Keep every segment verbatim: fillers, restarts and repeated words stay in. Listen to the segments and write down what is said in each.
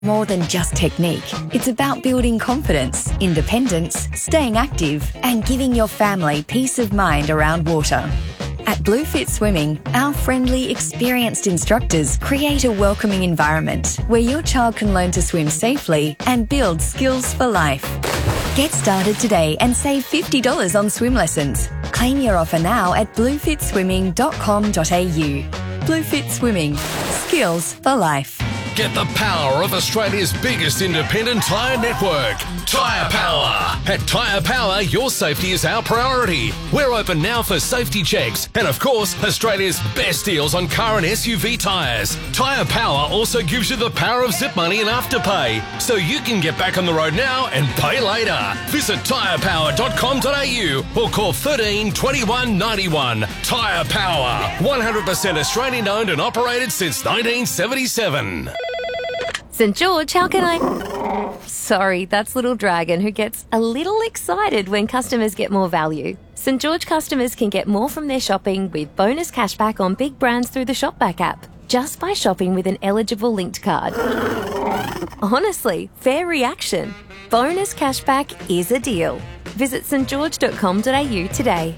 More than just technique, it's about building confidence, independence, staying active, and giving your family peace of mind around water. At Bluefit Swimming, our friendly, experienced instructors create a welcoming environment where your child can learn to swim safely and build skills for life. Get started today and save fifty dollars on swim lessons. Claim your offer now at bluefit swimming dot com dot a u. Bluefit Swimming. Skills for life. Get the power of Australia's biggest independent tyre network, Tyre Power. At Tyre Power, your safety is our priority. We're open now for safety checks and, of course, Australia's best deals on car and S U V tyres. Tyre Power also gives you the power of zip money and afterpay, so you can get back on the road now and pay later. Visit tyre power dot com dot a u or call thirteen twenty-one ninety-one. Tyre Power, one hundred percent Australian owned and operated since nineteen seventy-seven. St George, how can I... Sorry, that's Little Dragon, who gets a little excited when customers get more value. St George customers can get more from their shopping with bonus cashback on big brands through the Shopback app, just by shopping with an eligible linked card. Honestly, fair reaction. Bonus cashback is a deal. Visit st george dot com dot a u today.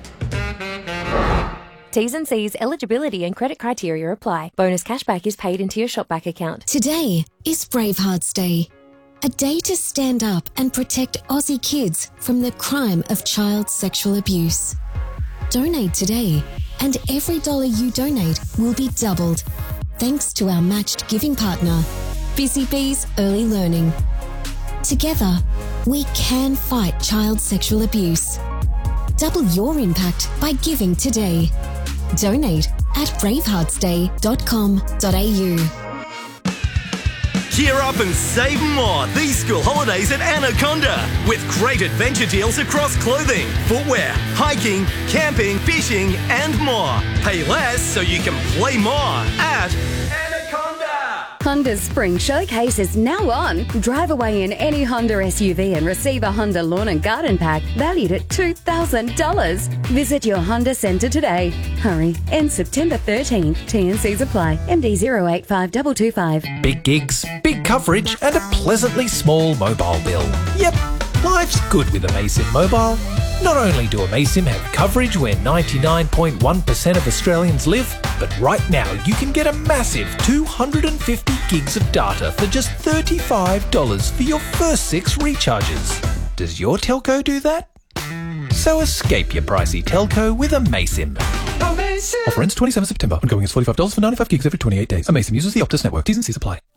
T's and C's, eligibility and credit criteria apply. Bonus cashback is paid into your Shopback account. Today is Bravehearts Day, a day to stand up and protect Aussie kids from the crime of child sexual abuse. Donate today, and every dollar you donate will be doubled, thanks to our matched giving partner, Busy Bees Early Learning. Together, we can fight child sexual abuse. Double your impact by giving today. Donate at bravehearts day dot com dot a u. Gear up and save more these school holidays at Anaconda with great adventure deals across clothing, footwear, hiking, camping, fishing and more. Pay less so you can play more at Honda's Spring Showcase is now on. Drive away in any Honda S U V and receive a Honda Lawn and Garden Pack valued at two thousand dollars. Visit your Honda Centre today. Hurry, ends September thirteenth. T and Cs apply. M D zero eight five two two five. Big gigs, big coverage and a pleasantly small mobile bill. Yep, life's good with Amaysim Mobile. Not only do Amaysim have coverage where ninety-nine point one percent of Australians live, but right now you can get a massive two hundred fifty gigs of data for just thirty-five dollars for your first six recharges. Does your telco do that? So escape your pricey telco with Amaysim. Amaysim! Offer ends twenty-seventh September. Ongoing is forty-five dollars for ninety-five gigs every twenty-eight days. Amaysim uses the Optus network. T's and C's apply.